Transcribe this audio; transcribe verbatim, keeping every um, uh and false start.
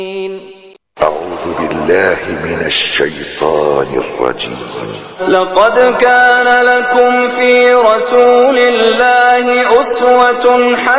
أعوذ بالله من الشيطان الرجيم. لقد كان لكم في رسول الله أسوة حسنة